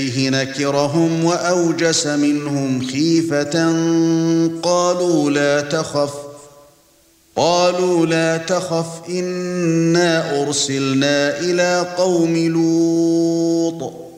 نكرهم وأوجس منهم خيفة قالوا لا تخف إنا أرسلنا إلى قوم لوط